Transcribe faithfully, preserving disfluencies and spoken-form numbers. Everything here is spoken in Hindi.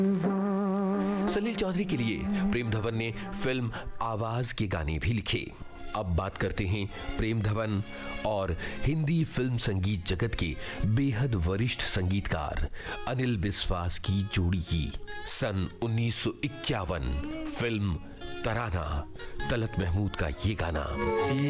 सलील चौधरी के लिए प्रेम धवन ने फिल्म आवाज के गाने भी लिखे। अब बात करते हैं प्रेम धवन और हिंदी फिल्म संगीत जगत के बेहद वरिष्ठ संगीतकार अनिल बिस्वास की जोड़ी की। सन उन्नीस सौ इक्यावन फिल्म तराना, तलत महमूद का ये गाना।